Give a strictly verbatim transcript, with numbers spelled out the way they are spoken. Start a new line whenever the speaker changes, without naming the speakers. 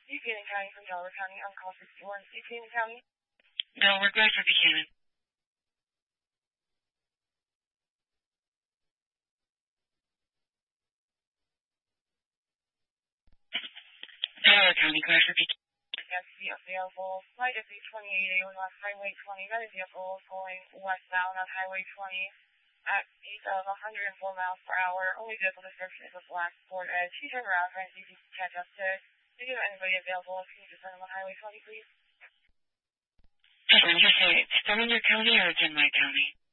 Buchanan County from Delaware County on call sixty-one. Buchanan County.
No, we're good for Buchanan. Delaware County, clear for Buchanan.
Yes, the available flight is eight twenty-eight A M on Highway twenty. That is vehicle going westbound on Highway twenty at speeds of one hundred four miles per hour. Only vehicle description is a black Ford Edge. He turned around trying to see if he can catch up to it. Do you have anybody available? Can you just send them on Highway twenty, please?
Just let me just say, it's Stavanger County or it's in my county?